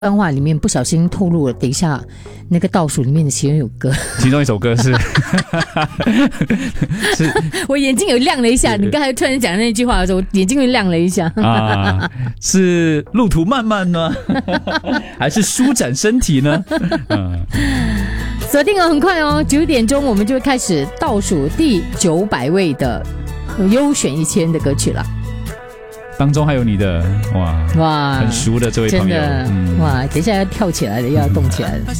番话里面不小心透露了，等一下那个倒数里面的其中有歌， 其中一首歌是是我眼睛有亮了一下。你刚才突然讲那句话的时候，我眼睛又亮了一下。 是路途漫漫呢，还是舒展身体呢？ 锁定哦，很快哦，9点钟我们就会开始倒数第900位的优选1000的歌曲了。 当中还有你的哇，很熟的这位朋友， 真的哇，等一下要跳起来了，又要动起来了。